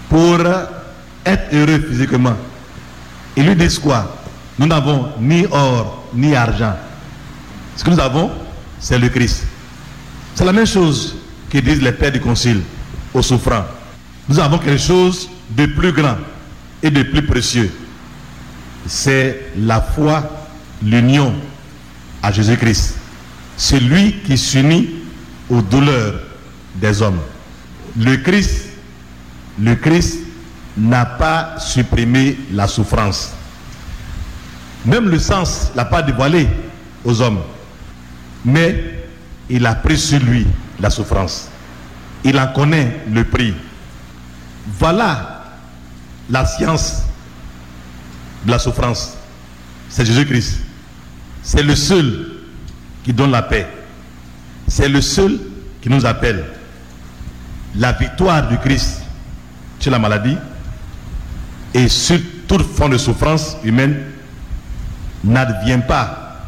pour être heureux physiquement. Ils lui disent quoi? Nous n'avons ni or ni argent. Ce que nous avons, c'est le Christ. C'est la même chose que disent les pères du concile aux souffrants. Nous avons quelque chose de plus grand et de plus précieux. C'est la foi, l'union à Jésus-Christ. C'est lui qui s'unit aux douleurs des hommes. Le Christ n'a pas supprimé la souffrance. Même le sens l'a pas dévoilé aux hommes. Mais il a pris sur lui la souffrance. Il en connaît le prix. Voilà la science de la souffrance. C'est Jésus-Christ. C'est le seul qui donne la paix. C'est le seul qui nous appelle. La victoire du Christ sur la maladie et sur toute forme de souffrance humaine n'advient pas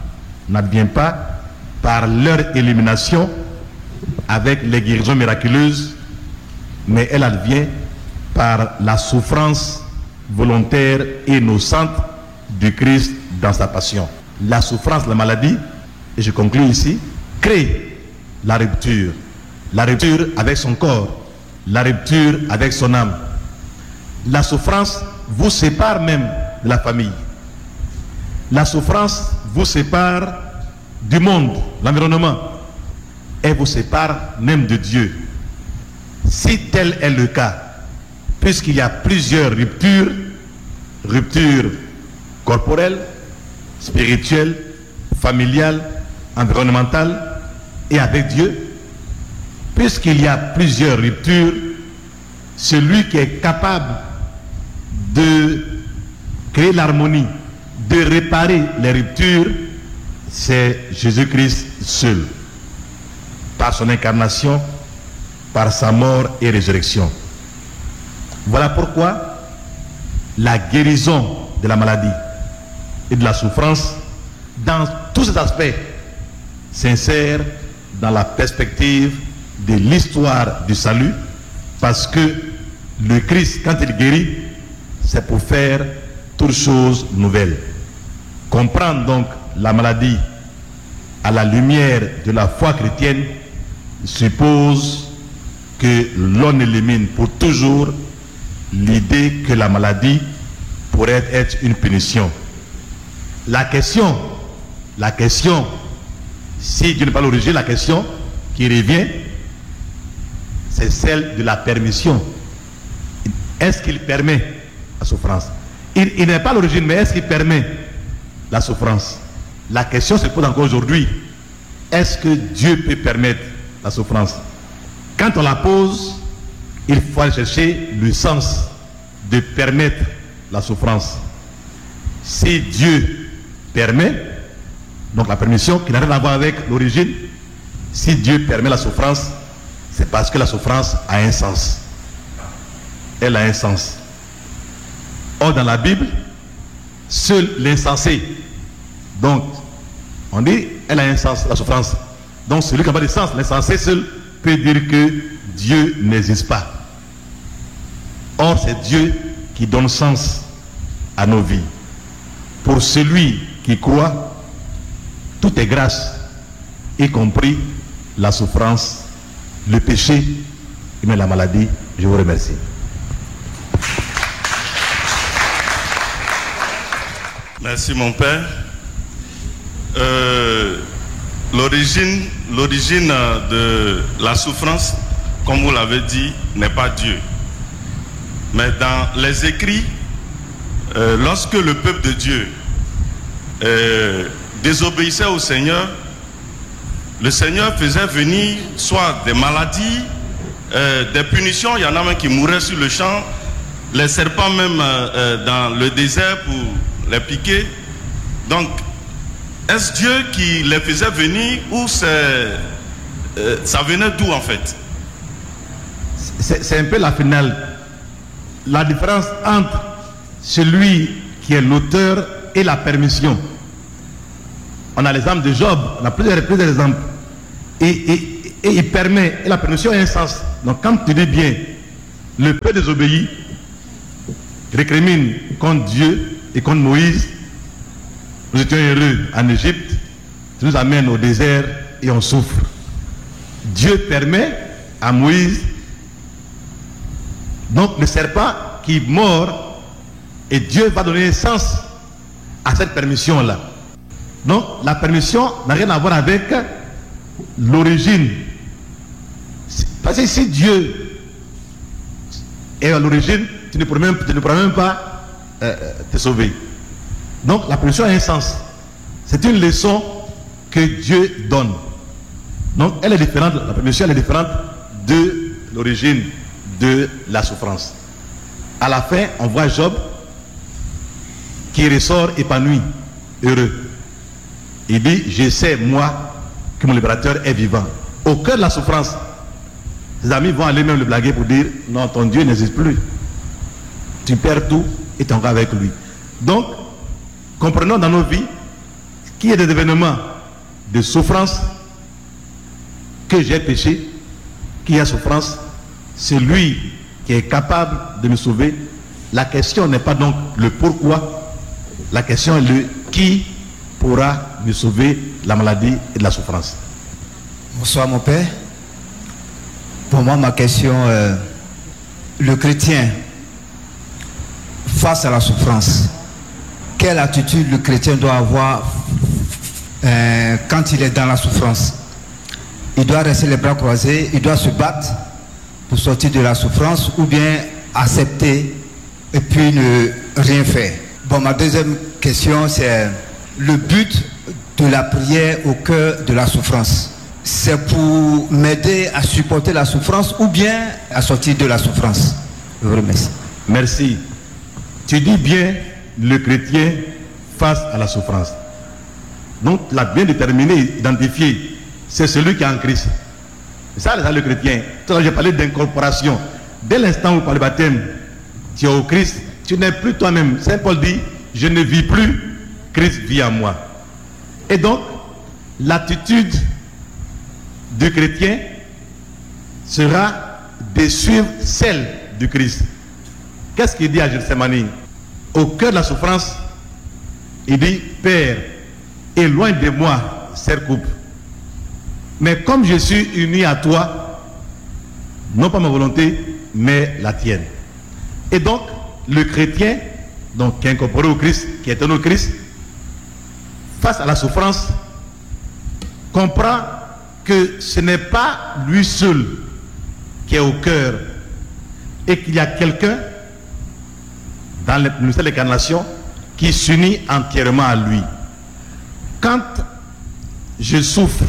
par leur élimination avec les guérisons miraculeuses, mais elle advient par la souffrance volontaire et innocente du Christ dans sa passion. La souffrance, la maladie, et je conclue ici, crée la rupture avec son corps, la rupture avec son âme. La souffrance vous sépare même de la famille. La souffrance vous sépare du monde, l'environnement. Elle vous sépare même de Dieu. Si tel est le cas, puisqu'il y a plusieurs ruptures corporelles, spirituelles, familiales, environnementales et avec Dieu, puisqu'il y a plusieurs ruptures, celui qui est capable de créer l'harmonie, de réparer les ruptures, c'est Jésus-Christ seul, par son incarnation, par sa mort et résurrection. Voilà pourquoi la guérison de la maladie et de la souffrance, dans tous ces aspects, s'insère dans la perspective de l'histoire du salut, parce que le Christ, quand il guérit, c'est pour faire toutes choses nouvelles. Comprendre donc la maladie à la lumière de la foi chrétienne suppose que l'on élimine pour toujours l'idée que la maladie pourrait être une punition. La question, si Dieu n'est pas l'origine, la question qui revient, c'est celle de la permission. Est-ce qu'il permet la souffrance? Il n'est pas l'origine, mais est-ce qu'il permet la souffrance? La question se pose encore aujourd'hui. Est-ce que Dieu peut permettre la souffrance? Quand on la pose, il faut aller chercher le sens de permettre la souffrance. Si Dieu permet, donc la permission qui n'a rien à voir avec l'origine, si Dieu permet la souffrance, c'est parce que la souffrance a un sens. Elle a un sens. Or, dans la Bible, seul l'insensé, donc, on dit, elle a un sens, la souffrance. Donc, celui qui n'a pas de sens, l'insensé seul, peut dire que Dieu n'existe pas. Or, c'est Dieu qui donne sens à nos vies. Pour celui qui croit, tout est grâce, y compris la souffrance, le péché et même la maladie. Je vous remercie. Merci mon père. L'origine de la souffrance, comme vous l'avez dit, n'est pas Dieu. Mais dans les écrits, lorsque le peuple de Dieu désobéissait au Seigneur, le Seigneur faisait venir soit des maladies, des punitions, il y en a même qui mouraient sur le champ, les serpents même dans le désert pour les piquer. Donc, est-ce Dieu qui les faisait venir ou ça venait d'où en fait? C'est un peu la finale. La différence entre celui qui est l'auteur et la permission. On a l'exemple de Job, on a plusieurs exemples. Et il permet, et la permission a un sens. Donc quand tu dis bien, le peuple désobéit, récrimine contre Dieu et contre Moïse. Nous étions heureux en Égypte, tu nous amènes au désert et on souffre. Dieu permet à Moïse, donc le serpent qui mord, et Dieu va donner sens à cette permission-là. Donc la permission n'a rien à voir avec l'origine. Parce que si Dieu est à l'origine, tu ne pourras même pas te sauver. Donc la permission a un sens. C'est une leçon que Dieu donne. Donc elle est différente, la permission elle est différente de l'origine de la souffrance. À la fin, on voit Job qui ressort épanoui, heureux. Il dit, je sais moi que mon libérateur est vivant. Au cœur de la souffrance, ses amis vont aller même le blaguer pour dire, non, ton Dieu n'existe plus. Tu perds tout et tu es encore avec lui. Donc, comprenons dans nos vies qu'il y a des événements de souffrance, que j'ai péché, qu'il y a souffrance, c'est lui qui est capable de me sauver. La question n'est pas donc le pourquoi, la question est le qui pourra me sauver de la maladie et de la souffrance. Bonsoir mon père. Pour moi, ma question, le chrétien, face à la souffrance, quelle attitude le chrétien doit avoir quand il est dans la souffrance? Il doit rester les bras croisés, il doit se battre pour sortir de la souffrance ou bien accepter et puis ne rien faire. Bon, ma deuxième question, c'est le but de la prière au cœur de la souffrance. C'est pour m'aider à supporter la souffrance ou bien à sortir de la souffrance. Je vous remercie. Merci. Tu dis bien le chrétien face à la souffrance. Donc, la bien déterminé, identifié, c'est celui qui est en Christ. Ça, c'est le chrétien. Tout à l'heure, j'ai parlé d'incorporation. Dès l'instant où par le baptême, tu es au Christ, tu n'es plus toi-même. Saint Paul dit, je ne vis plus, Christ vit en moi. Et donc, l'attitude du chrétien sera de suivre celle du Christ. Qu'est-ce qu'il dit à Gethsémani? Au cœur de la souffrance, il dit, Père, éloigne de moi cette coupe. Mais comme je suis uni à toi, non pas ma volonté, mais la tienne. Et donc, le chrétien, donc, qui est incorporé au Christ, qui est en au Christ, face à la souffrance, comprend que ce n'est pas lui seul qui est au cœur et qu'il y a quelqu'un dans le ministère de l'incarnation qui s'unit entièrement à lui. Quand je souffre,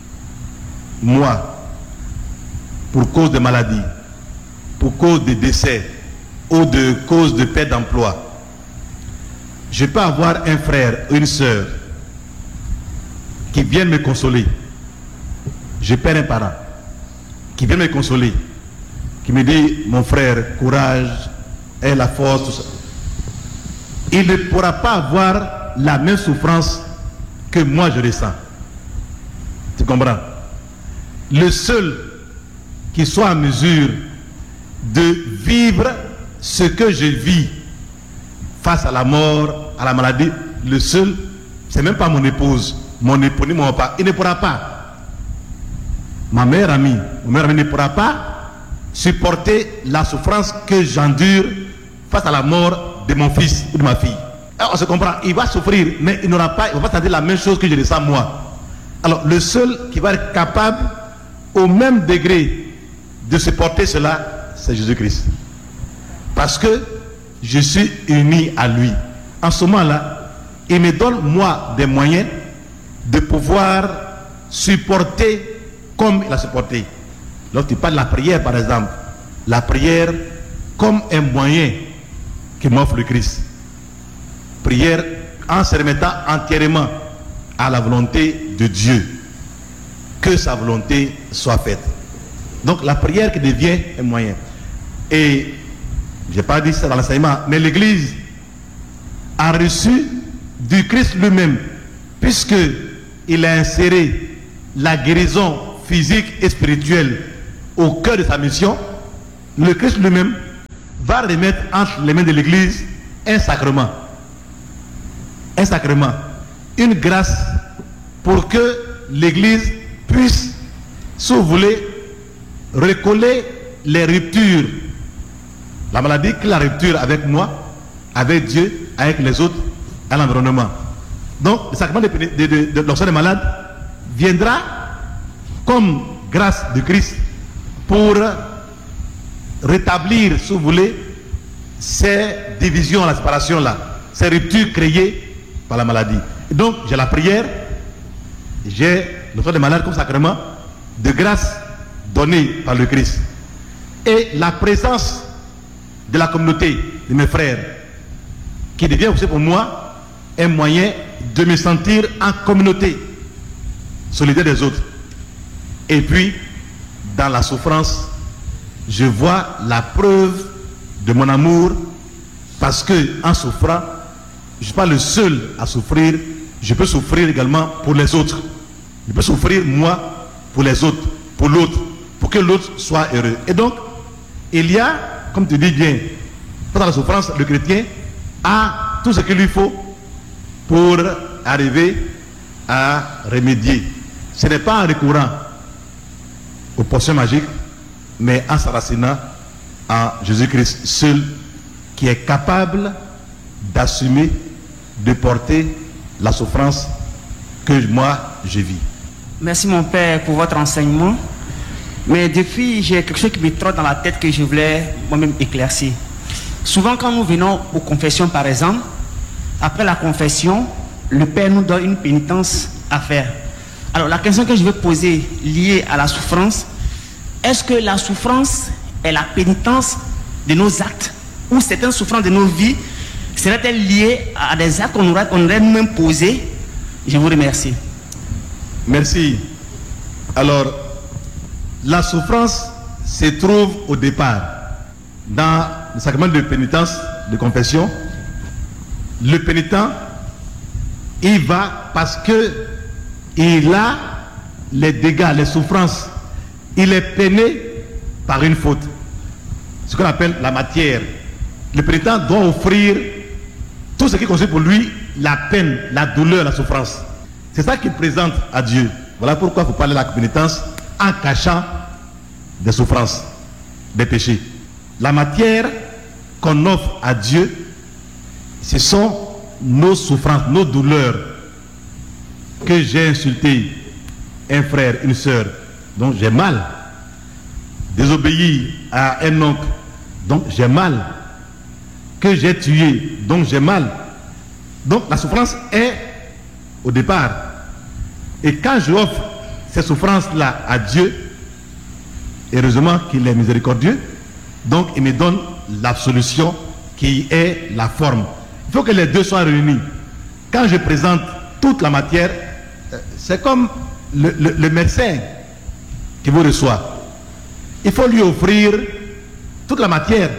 moi, pour cause de maladie, pour cause de décès ou de cause de perte d'emploi, je peux avoir un frère ou une sœur qui viennent me consoler. Je perds un parent qui vient me consoler, qui me dit, mon frère, courage, aie la force, tout ça. Il ne pourra pas avoir la même souffrance que moi je ressens. Tu comprends? Le seul qui soit en mesure de vivre ce que je vis face à la mort, à la maladie, le seul, c'est même pas mon épouse, mon époux ni mon papa. Il ne pourra pas. Ma meilleure amie ne pourra pas supporter la souffrance que j'endure face à la mort de mon fils ou de ma fille. Alors, on se comprend, il va souffrir, mais il va pas sentir la même chose que je ressens moi. Alors, le seul qui va être capable, au même degré, de supporter cela, c'est Jésus-Christ. Parce que je suis uni à lui. En ce moment-là, il me donne, moi, des moyens de pouvoir supporter comme il a supporté. Lorsque tu parles de la prière, par exemple, la prière comme un moyen que m'offre le Christ. Prière en se remettant entièrement à la volonté de Dieu. Que sa volonté soit faite. Donc la prière qui devient un moyen. Et je n'ai pas dit ça dans l'enseignement, mais l'Église a reçu du Christ lui-même, puisqu'il a inséré la guérison physique et spirituelle au cœur de sa mission. Le Christ lui-même va remettre entre les mains de l'Église un sacrement, une grâce pour que l'Église puisse, si vous voulez, recoller les ruptures. La maladie, que la rupture avec moi, avec Dieu, avec les autres, à l'environnement. Donc, le sacrement de l'onction des malades viendra comme grâce de Christ pour rétablir, si vous voulez, ces divisions, la séparation là, ces ruptures créées par la maladie. Et donc, j'ai la prière, j'ai l'onction des malades comme sacrement de grâce donné par le Christ. Et la présence de la communauté, de mes frères, qui devient aussi pour moi un moyen de me sentir en communauté, solidaire des autres. Et puis, dans la souffrance, je vois la preuve de mon amour, parce que en souffrant, je ne suis pas le seul à souffrir, je peux souffrir également pour les autres. Je peux souffrir moi pour les autres, pour l'autre, pour que l'autre soit heureux. Et donc, il y a, comme tu dis bien, dans la souffrance, le chrétien a tout ce qu'il lui faut pour arriver à remédier. Ce n'est pas en recourant aux potions magiques, mais en s'enracinant en Jésus-Christ seul, qui est capable d'assumer, de porter la souffrance que moi je vis. Merci mon père pour votre enseignement. Mais depuis, j'ai quelque chose qui me trotte dans la tête que je voulais moi-même éclaircir. Souvent quand nous venons aux confessions par exemple, après la confession, le père nous donne une pénitence à faire. Alors la question que je vais poser liée à la souffrance, est-ce que la souffrance est la pénitence de nos actes, ou certaines souffrances de nos vies seraient-elles liées à des actes qu'on aurait même posés? Je vous remercie. Merci. Alors, la souffrance se trouve au départ dans le sacrement de pénitence, de confession. Le pénitent, il va parce que il a les dégâts, les souffrances. Il est peiné par une faute. Ce qu'on appelle la matière. Le pénitent doit offrir tout ce qui constitue pour lui la peine, la douleur, la souffrance. C'est ça qu'il présente à Dieu. Voilà pourquoi il faut parler de la pénitence en cachant des souffrances, des péchés. La matière qu'on offre à Dieu, ce sont nos souffrances, nos douleurs. Que j'ai insulté un frère, une soeur, donc j'ai mal. Désobéi à un oncle, donc j'ai mal. Que j'ai tué, donc j'ai mal. Donc la souffrance est au départ. Et quand je offre ces souffrances-là à Dieu, heureusement qu'il est miséricordieux, donc il me donne l'absolution qui est la forme. Il faut que les deux soient réunis. Quand je présente toute la matière, c'est comme le médecin qui vous reçoit. Il faut lui offrir toute la matière.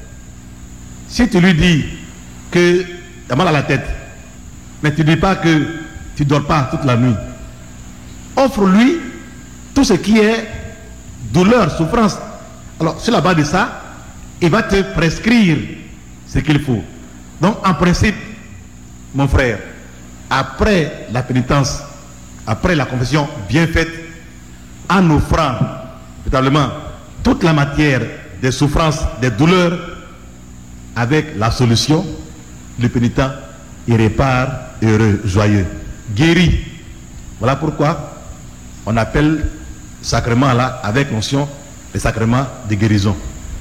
Si tu lui dis que tu as mal à la tête, mais tu ne dis pas que tu ne dors pas toute la nuit, offre-lui tout ce qui est douleur, souffrance. Alors, sur la base de ça, il va te prescrire ce qu'il faut. Donc, en principe, mon frère, après la pénitence, après la confession bien faite, en offrant véritablement toute la matière des souffrances, des douleurs, avec la solution, le pénitent, il repart heureux, joyeux, guéri. Voilà pourquoi on appelle sacrement là, avec l'onction, le sacrement de guérison.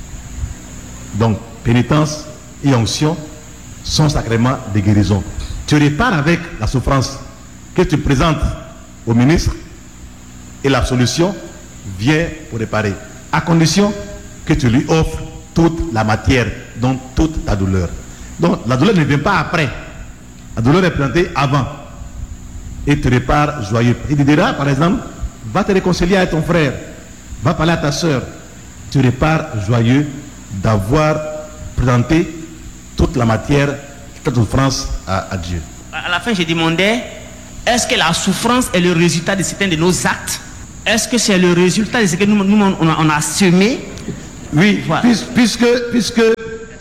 Donc, pénitence et onction sont sacrements de guérison. Tu repars avec la souffrance que tu présentes au ministre et la solution vient pour réparer, à condition que tu lui offres toute la matière, donc toute ta douleur. Donc la douleur ne vient pas après, la douleur est présentée avant et tu repars joyeux. Il te dira par exemple, va te réconcilier avec ton frère, va parler à ta soeur, tu repars joyeux d'avoir présenté toute la matière, toute la souffrance à Dieu. À la fin, je demandais, est-ce que la souffrance est le résultat de certains de nos actes? Est-ce que c'est le résultat de ce que nous on a semé? Oui, voilà. puisque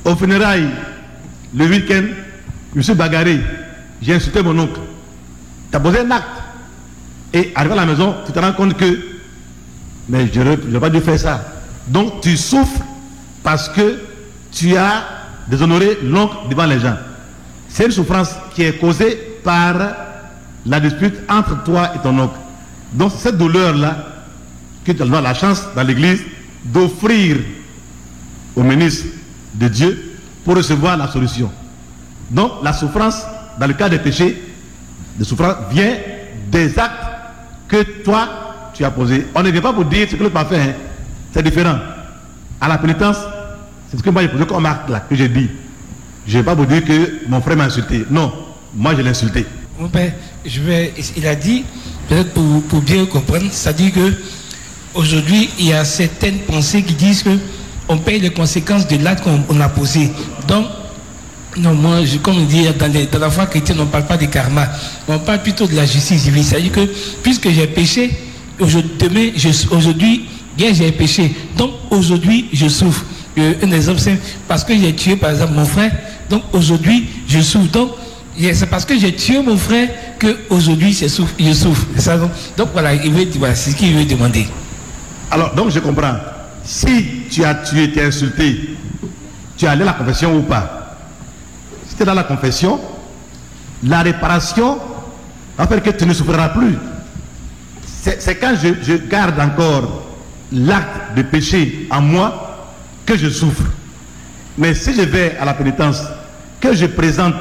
Au funérailles, le week-end, je me suis bagarré. J'ai insulté mon oncle. Tu as posé un acte. Et arrivé à la maison, tu te rends compte que mais je n'aurais pas dû faire ça. Donc tu souffres parce que tu as déshonoré l'oncle devant les gens. C'est une souffrance qui est causée par la dispute entre toi et ton oncle. Donc cette douleur-là, que tu as la chance dans l'église d'offrir au ministre de Dieu pour recevoir la solution. Donc la souffrance, dans le cas des péchés, de souffrance vient des actes que toi tu as posés. On ne vient pas pour dire ce que l'autre m'a fait, hein. C'est différent. À la pénitence, c'est ce que moi j'ai posé comme acte là, que j'ai dit. Je ne vais pas vous dire que mon frère m'a insulté. Non, moi je l'ai insulté. Mon père, il a dit, peut-être pour bien comprendre, c'est-à-dire que aujourd'hui, il y a certaines pensées qui disent que on paye les conséquences de l'acte qu'on a posé. Donc, non, moi, comme on dit, dans la foi chrétienne, on ne parle pas de karma. On parle plutôt de la justice divine. C'est-à-dire que, puisque j'ai péché, aujourd'hui, hier j'ai péché. Donc, aujourd'hui, je souffre. Un exemple simple, parce que j'ai tué, par exemple, mon frère. Donc, aujourd'hui, je souffre. Donc, c'est parce que j'ai tué mon frère qu'aujourd'hui, je souffre. Ça, donc, voilà, c'est ce qu'il veut demander. Alors, donc, je comprends. Si tu as tué, tu es insulté, tu es allé à la confession ou pas? Si tu es dans la confession, la réparation va faire que tu ne souffriras plus. C'est quand je garde encore l'acte de péché en moi que je souffre. Mais si je vais à la pénitence, que je présente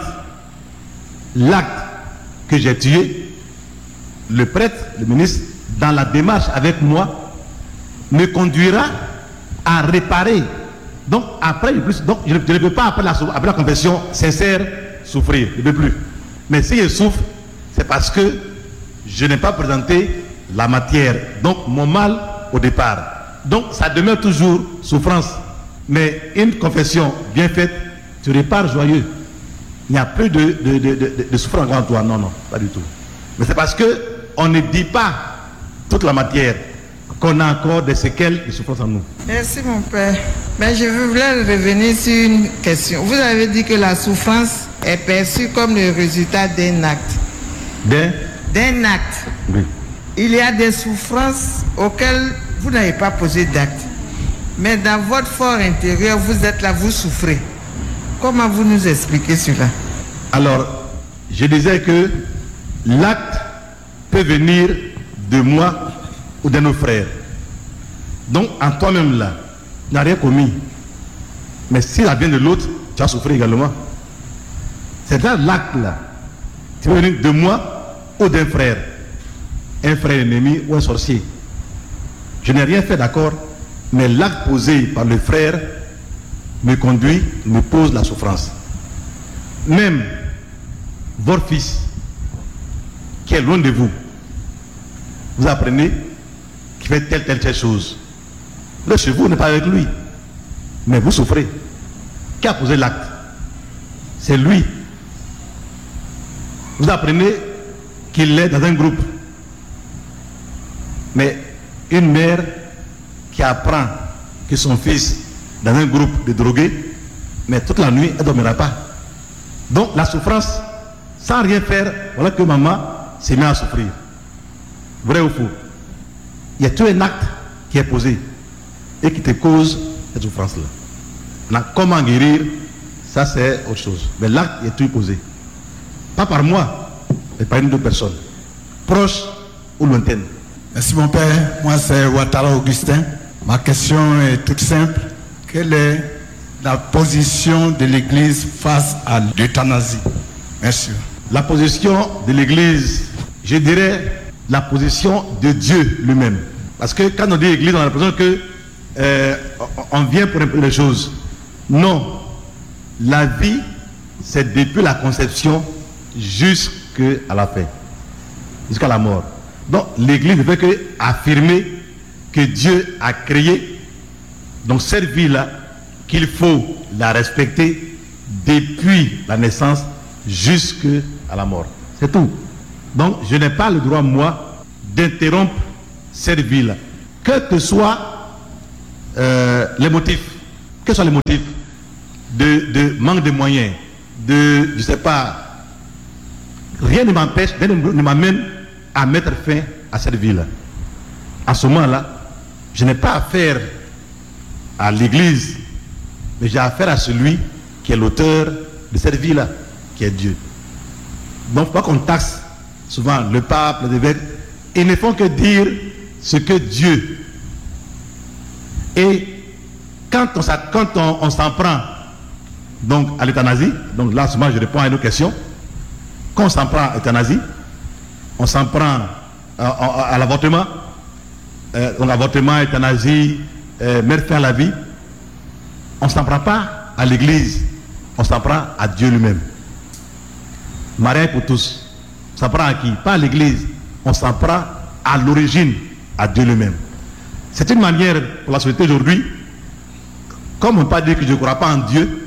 l'acte que j'ai tué, le prêtre, le ministre, dans la démarche avec moi, me conduira à réparer. Donc après, donc, je ne peux pas après la confession sincère souffrir, je ne peux plus. Mais si je souffre, c'est parce que je n'ai pas présenté la matière, donc mon mal au départ. Donc ça demeure toujours souffrance. Mais une confession bien faite, tu repars joyeux. Il n'y a plus de souffrance en toi. Non, non, pas du tout. Mais c'est parce qu'on ne dit pas toute la matière qu'on a encore des séquelles de souffrance en nous. Merci mon père. Mais je voulais revenir sur une question. Vous avez dit que la souffrance est perçue comme le résultat d'un acte. D'un acte. Oui. Il y a des souffrances auxquelles vous n'avez pas posé d'acte. Mais dans votre fort intérieur, vous êtes là, vous souffrez. Comment vous nous expliquez cela? Alors, je disais que l'acte peut venir de moi ou de nos frères. Donc, en toi-même là, tu n'as rien commis. Mais si ça vient de l'autre, tu as souffert également. C'est là l'acte là. Tu peux venir de moi ou d'un frère. Un frère ennemi ou un sorcier. Je n'ai rien fait, d'accord, mais l'acte posé par le frère me conduit, me pose la souffrance. Même votre fils, qui est loin de vous, vous apprenez qu'il fait telle chose. Là, chez vous, n'est pas avec lui. Mais vous souffrez. Qui a posé l'acte? C'est lui. Vous apprenez qu'il est dans un groupe. Mais une mère qui apprend que son fils est dans un groupe de drogués, mais toute la nuit, elle ne dormira pas. Donc la souffrance, sans rien faire, voilà que maman s'est mise à souffrir. Vrai ou faux? Il y a tout un acte qui est posé et qui te cause cette souffrance-là. Comment guérir, ça c'est autre chose. Mais l'acte est tout posé. Pas par moi, mais par une autre personne, proche ou lointaine. Merci mon père, moi c'est Ouattara Augustin. Ma question est toute simple. Quelle est la position de l'Église face à l'euthanasie? Merci. La position de l'Église, je dirais la position de Dieu lui-même. Parce que quand on dit Église, on a l'impression que on vient pour imposer les choses. Non. La vie, c'est depuis la conception jusqu'à la fin, jusqu'à la mort. Donc l'Église ne fait que affirmer que Dieu a créé donc cette vie-là, qu'il faut la respecter depuis la naissance jusqu'à la mort. C'est tout. Donc je n'ai pas le droit, moi, d'interrompre cette vie-là. Que soient les motifs. Que soient les motifs. de manque de moyens, je ne sais pas, rien ne m'empêche, rien ne m'amène à mettre fin à cette vie-là. À ce moment-là, je n'ai pas affaire à l'Église, mais j'ai affaire à celui qui est l'auteur de cette vie-là, qui est Dieu. Donc, pas qu'on taxe souvent le pape, les évêques, ils ne font que dire ce que Dieu. Et quand on s'en prend donc à l'euthanasie, donc là souvent je réponds à une question, quand on s'en prend à l'euthanasie, on s'en prend à l'avortement, donc avortement, euthanasie, mettre fin à la vie, on ne s'en prend pas à l'Église, on s'en prend à Dieu lui-même. Mariage pour tous, on s'en prend à qui? Pas à l'Église, on s'en prend à l'origine, à Dieu lui-même. C'est une manière pour la société aujourd'hui, comme on ne peut pas dire que je ne crois pas en Dieu,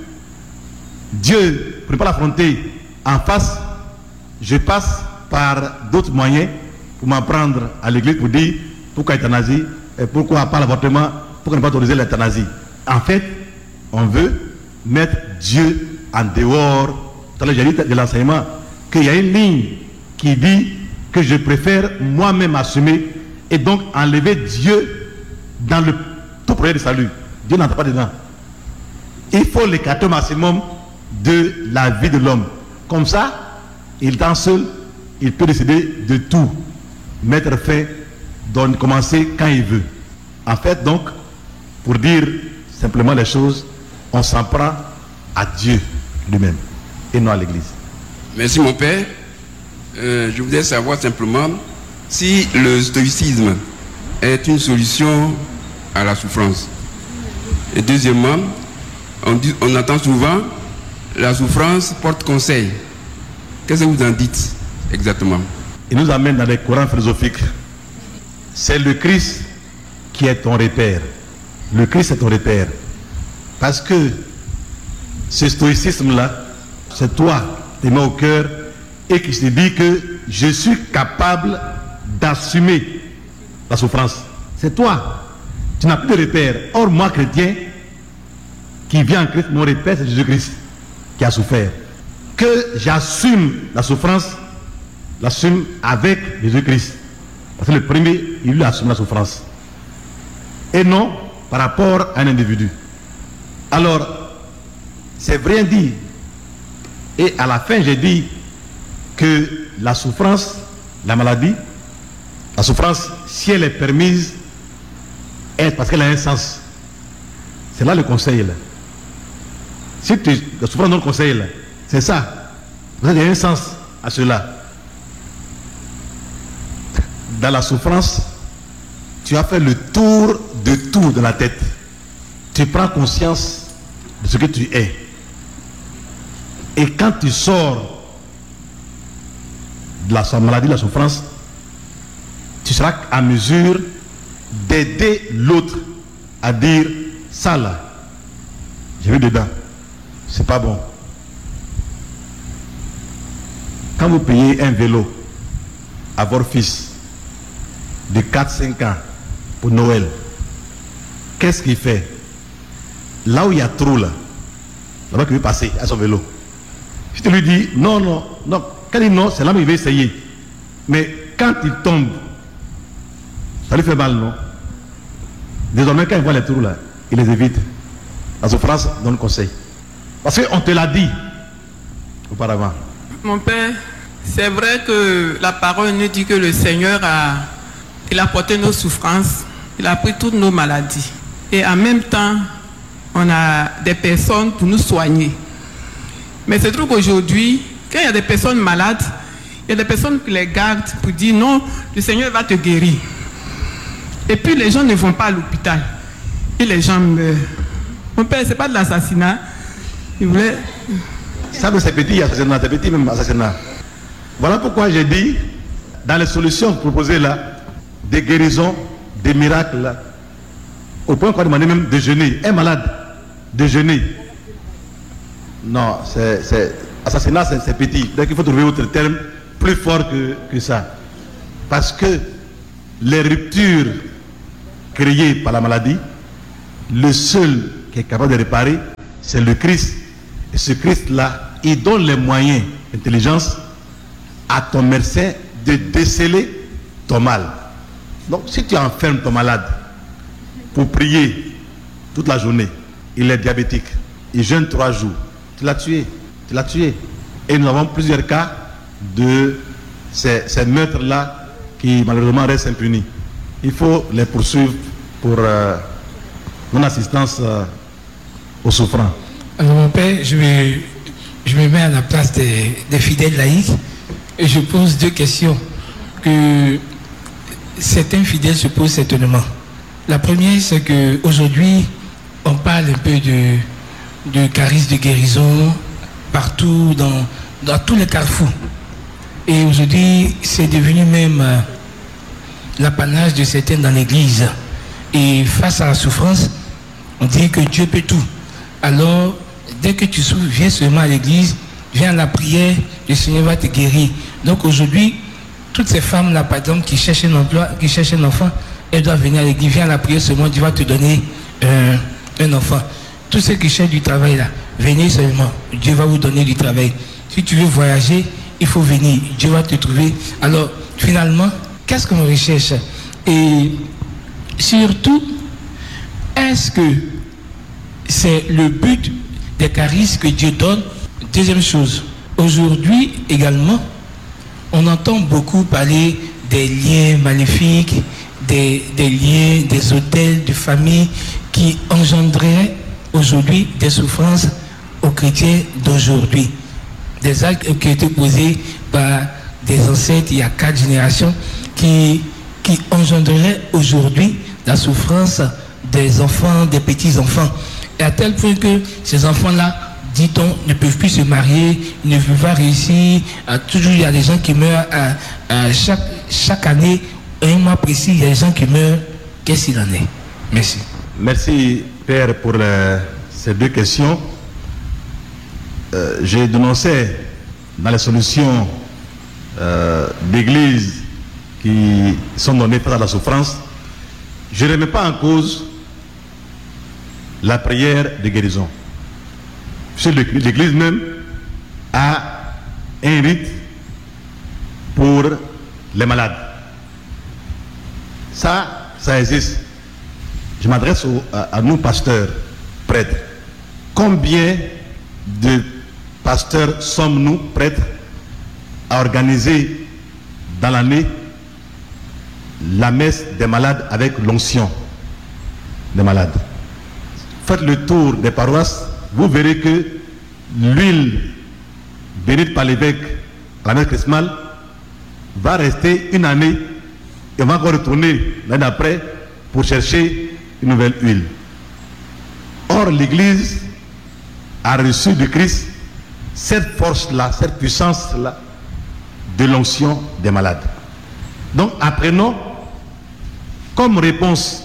Dieu, pour ne pas l'affronter en face, je passe par d'autres moyens pour m'en prendre à l'église pour dire pourquoi l'euthanasie, et pourquoi pas l'avortement, pourquoi ne pas autoriser l'euthanasie. En fait, on veut mettre Dieu en dehors. Tout à l'heure, j'ai dit de l'enseignement qu'il y a une ligne qui dit que je préfère moi-même assumer et donc enlever Dieu dans le tout projet de salut. Dieu n'entre pas dedans. Il faut l'écarter au maximum de la vie de l'homme. Comme ça, il étant seul, il peut décider de tout, mettre fin, donc commencer quand il veut. En fait, donc, pour dire simplement les choses, on s'en prend à Dieu lui-même et non à l'Église. Merci mon père. Je voudrais savoir simplement si le stoïcisme est une solution à la souffrance. Et deuxièmement, on entend souvent la souffrance porte conseil. Qu'est-ce que vous en dites exactement? Il nous amène dans les courants philosophiques. C'est le Christ qui est ton repère. Le Christ est ton repère. Parce que ce stoïcisme-là, c'est toi qui mets au cœur et qui se dit que je suis capable d'assumer la souffrance. C'est toi. Tu n'as plus de repère. Or, moi, chrétien, qui vient en Christ, mon repère, c'est Jésus-Christ qui a souffert. Que j'assume la souffrance, l'assume avec Jésus-Christ. Parce que le premier, il lui assume la souffrance. Et non par rapport à un individu. Alors, c'est vrai dit. Et à la fin, j'ai dit que la souffrance, la maladie, la souffrance, si elle est permise, est parce qu'elle a un sens. C'est là le conseil. Là. Si la souffrance donne le conseil, là, c'est ça. Il y a un sens à cela. Dans la souffrance, tu as fait le tour de tout dans la tête. Tu prends conscience de ce que tu es. Et quand tu sors de la maladie, de la souffrance, tu seras à mesure d'aider l'autre à dire ça là, j'ai vu dedans, c'est pas bon. Quand vous payez un vélo à votre fils de 4-5 ans pour Noël, qu'est-ce qu'il fait? Là où il y a trop là, là-bas qu'il veut passer à son vélo. Si tu lui dis non, non, non, quand il dit non, c'est là où il va essayer. Mais quand il tombe, ça lui fait mal, non? Désormais, quand il voit les trous là, il les évite. La souffrance donne conseil. Parce qu'on te l'a dit auparavant. Mon père, c'est vrai que la parole nous dit que le Seigneur il a porté nos souffrances, il a pris toutes nos maladies. Et en même temps, on a des personnes pour nous soigner. Mais c'est trop qu'aujourd'hui, quand il y a des personnes malades, il y a des personnes qui les gardent pour dire non, le Seigneur va te guérir. Et puis les gens ne vont pas à l'hôpital. Et les gens meurent. Mon père, c'est pas de l'assassinat. Il voulait... Ça, c'est petit assassinat, c'est petit même assassinat. Voilà pourquoi j'ai dit, dans les solutions proposées là, des guérisons, des miracles là, au point qu'on a demandé même de jeûner. Un malade, de jeûner. Non, assassinat, c'est petit. Donc il faut trouver autre terme plus fort que ça. Parce que les ruptures créées par la maladie, le seul qui est capable de réparer, c'est le Christ. Et ce Christ-là, il donne les moyens, l'intelligence, à ton médecin de déceler ton mal. Donc, si tu enfermes ton malade pour prier toute la journée, il est diabétique, il jeûne 3 jours, tu l'as tué. Et nous avons plusieurs cas de ces meurtres-là qui malheureusement restent impunis. Il faut les poursuivre pour non-assistance aux souffrants. Alors mon père, je me mets à la place des fidèles laïcs et je pose 2 questions que certains fidèles se posent certainement. La première, c'est qu'aujourd'hui, on parle un peu de charisme de guérison partout dans tous les carrefours. Et aujourd'hui, c'est devenu même l'apanage de certains dans l'église. Et face à la souffrance, on dit que Dieu peut tout. Alors, dès que tu souffres, viens seulement à l'église, viens à la prière, le Seigneur va te guérir. Donc aujourd'hui, toutes ces femmes-là, par exemple, qui cherchent un emploi, qui cherchent un enfant, elles doivent venir à l'église, viens à la prière seulement, Dieu va te donner un enfant. Tous ceux qui cherchent du travail là, venez seulement, Dieu va vous donner du travail. Si tu veux voyager, il faut venir, Dieu va te trouver. Alors, finalement, qu'est-ce qu'on recherche? Et surtout, est-ce que c'est le but des charismes que Dieu donne? Deuxième chose, aujourd'hui également, on entend beaucoup parler des liens maléfiques, des liens, des hôtels de famille qui engendraient aujourd'hui des souffrances aux chrétiens d'aujourd'hui. Des actes qui ont été posés par des ancêtres il y a 4 générations qui engendreraient aujourd'hui la souffrance des enfants, des petits-enfants. Et à tel point que ces enfants-là, dit-on, ne peuvent plus se marier, ne peuvent pas réussir. Toujours, il y a des gens qui meurent chaque année, un mois précis, il y a des gens qui meurent. Qu'est-ce qu'il en est? Merci. Merci, Père, pour ces 2 questions. J'ai dénoncé dans les solutions d'église qui sont données face à la souffrance. Je ne remets pas en cause la prière de guérison. L'Église même a un rite pour les malades. Ça existe. Je m'adresse à nous, pasteurs, prêtres. Combien de pasteurs sommes-nous prêtres à organiser dans l'année la messe des malades avec l'onction des malades? Faites le tour des paroisses, vous verrez que l'huile bénite par l'évêque à la messe chrismale va rester une année et on va encore retourner l'année d'après pour chercher une nouvelle huile. Or, l'Église a reçu de Christ cette force-là, cette puissance-là de l'onction des malades. Donc, apprenons comme réponse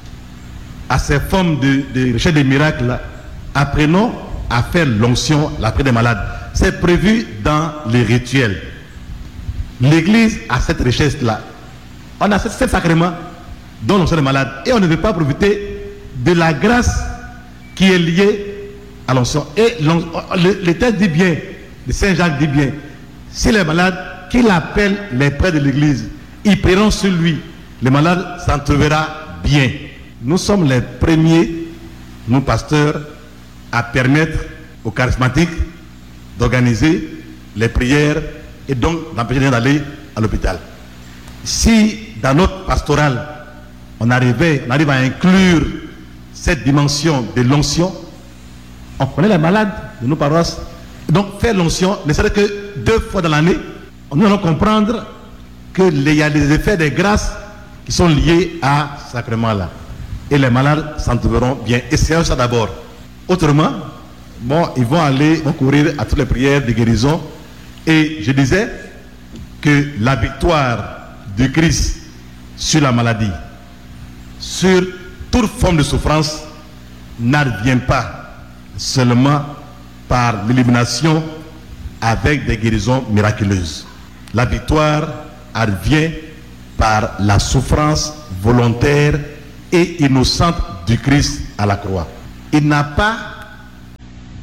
à ces formes de recherche des miracles, apprenons à faire l'onction, la prière des malades. C'est prévu dans les rituels. L'Église a cette richesse-là. On a ces sacrements dont l'onction des malades. Et on ne veut pas profiter de la grâce qui est liée à l'onction. Et le texte dit bien, le Saint Jacques dit bien, si les malades, qu'il appelle les prêtres de l'Église, ils prieront sur lui, le malade s'en trouvera bien. Nous sommes les premiers, nous pasteurs, à permettre aux charismatiques d'organiser les prières et donc d'empêcher les gens d'aller à l'hôpital. Si dans notre pastoral, on arrive à inclure cette dimension de l'onction, on connaît les malades de nos paroisses. Donc faire l'onction ne serait que 2 fois dans l'année. Nous allons comprendre qu'il y a des effets des grâces qui sont liés à ce sacrement-là. Et les malades s'en trouveront bien. Et c'est ça d'abord. Autrement, ils vont courir à toutes les prières de guérison. Et je disais que la victoire de Christ sur la maladie, sur toute forme de souffrance, n'advient pas seulement par l'élimination avec des guérisons miraculeuses. La victoire advient par la souffrance volontaire et innocente du Christ à la croix. Il n'a pas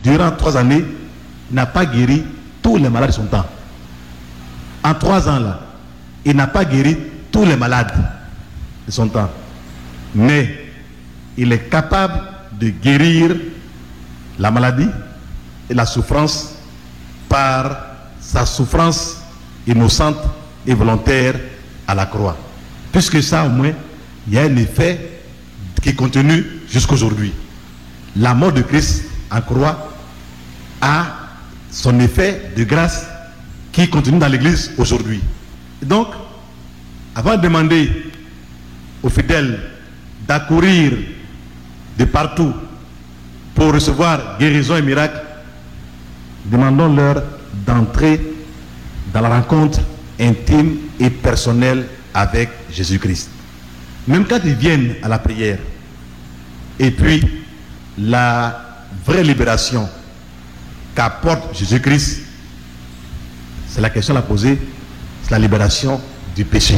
durant 3 années, n'a pas guéri tous les malades de son temps. En 3 ans, là, il n'a pas guéri tous les malades de son temps. Mais il est capable de guérir la maladie et la souffrance par sa souffrance innocente et volontaire à la croix. Puisque ça, au moins, il y a un effet qui continue jusqu'aujourd'hui. La mort de Christ en croix a son effet de grâce qui continue dans l'Église aujourd'hui. Donc, avant de demander aux fidèles d'accourir de partout pour recevoir guérison et miracle, demandons-leur d'entrer dans la rencontre intime et personnelle avec Jésus-Christ. Même quand ils viennent à la prière, et puis la vraie libération qu'apporte Jésus-Christ, c'est la question à poser, c'est la libération du péché.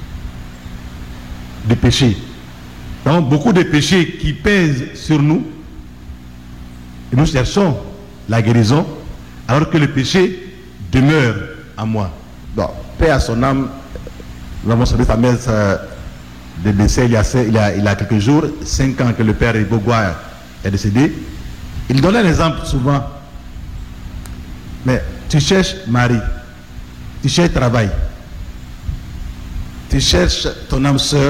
Du péché. Donc beaucoup de péchés qui pèsent sur nous, et nous cherchons la guérison, alors que le péché demeure en moi. Bon, paix à son âme, nous avons sauvé sa mère de décès il y a quelques jours, 5 ans que le père Ibogoua est décédé. Il donnait un exemple souvent. Mais tu cherches mari, tu cherches travail, tu cherches ton âme sœur,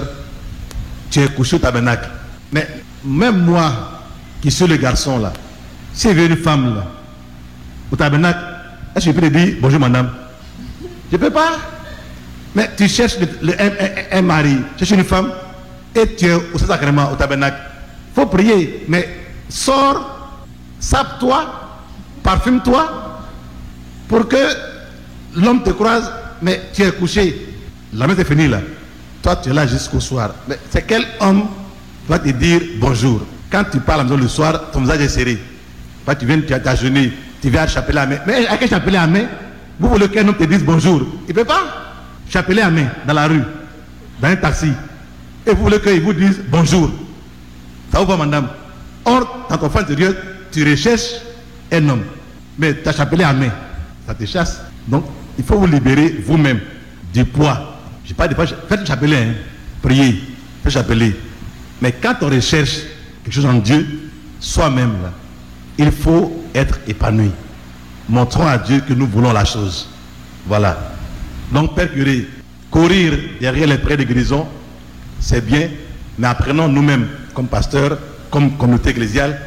tu es couché au tabernacle. Mais même moi, qui suis le garçon là, si il y a une femme là, au tabernacle, est-ce que je peux lui dire bonjour madame? Je ne peux pas. Mais tu cherches un mari, tu cherches une femme, et tu es au sacrement, au tabernacle. Il faut prier, mais sors, sape-toi, parfume-toi, pour que l'homme te croise, mais tu es couché. La messe est finie là. Toi, tu es là jusqu'au soir. Mais c'est quel homme va te dire bonjour? Quand tu parles à la maison le soir, ton visage est serré. Toi, tu viens, tu as jeûné, tu viens chapeler à main. Mais à quel chapeler à main? Vous voulez qu'un homme te dise bonjour? Il ne peut pas. Chapeler à main dans la rue, dans un taxi. Et vous voulez qu'il vous dise bonjour. Ça vous va, madame? Or, dans ton fond intérieur, tu recherches un homme. Mais tu as chapelé à main. Ça te chasse. Donc, il faut vous libérer vous-même du poids. Je ne sais pas, faites chapeler, hein. Priez, faites chapeler. Mais quand on recherche quelque chose en Dieu, soi-même, là, il faut être épanoui. Montrons à Dieu que nous voulons la chose. Voilà. Donc, Père curé, courir derrière les prêts de guérison, c'est bien, mais apprenons nous-mêmes, comme pasteurs, comme communauté ecclésiale,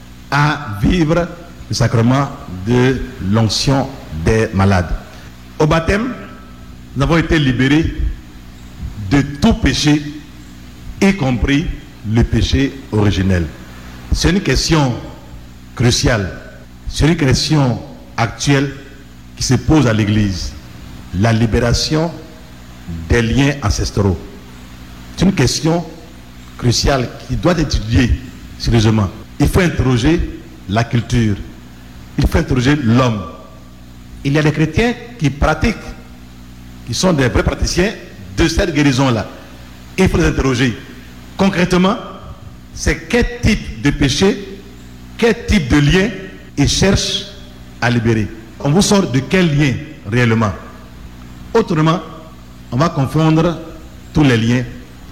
à vivre le sacrement de l'onction des malades. Au baptême, nous avons été libérés de tout péché, y compris le péché originel. C'est une question cruciale, c'est une question actuelle qui se pose à l'Église. La libération des liens ancestraux. C'est une question cruciale qui doit être étudiée sérieusement. Il faut interroger la culture. Il faut interroger l'homme. Il y a des chrétiens qui pratiquent, qui sont des vrais praticiens de cette guérison-là. Il faut les interroger. Concrètement, c'est quel type de péché, quel type de lien ils cherchent à libérer. On vous sort de quel lien réellement? Autrement, on va confondre tous les liens.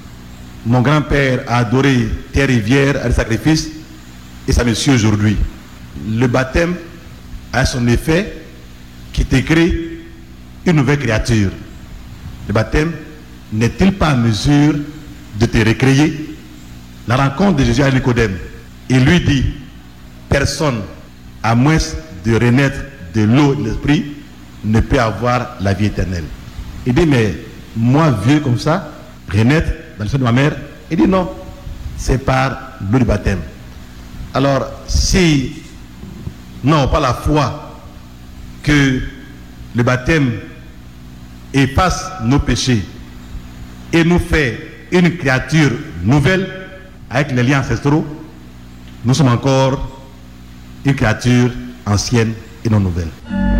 Mon grand-père a adoré terre rivière à le sacrifice et ça me suit aujourd'hui. Le baptême a son effet qui te crée une nouvelle créature. Le baptême n'est-il pas en mesure de te recréer? La rencontre de Jésus à Nicodème, il lui dit, personne à moins de renaître de l'eau et de l'esprit ne peut avoir la vie éternelle. Il dit, mais moi, vieux comme ça, renaître dans le sein de ma mère, il dit non, c'est par l'eau du baptême. Alors, si nous n'avons pas la foi que le baptême efface nos péchés et nous fait une créature nouvelle avec les liens ancestraux, nous sommes encore une créature ancienne et non nouvelle.